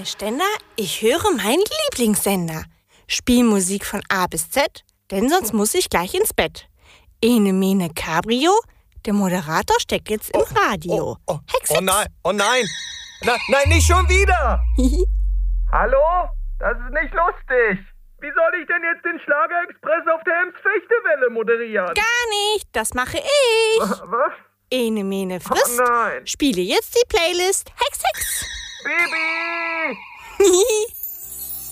Mene Ständer, ich höre meinen Lieblingssender. Spiel Musik von A bis Z, denn sonst muss ich gleich ins Bett. Ene Mene Cabrio, der Moderator steckt jetzt im Radio. Hex, Hex. Oh nein! Nein, nicht schon wieder! Hallo? Das ist nicht lustig. Wie soll ich denn jetzt den Schlager-Express auf der Ems-Fechtewelle moderieren? Gar nicht, das mache ich. Was? Ene Mene frisst, Oh nein. spiele jetzt die Playlist Hex, Hex. Bibi!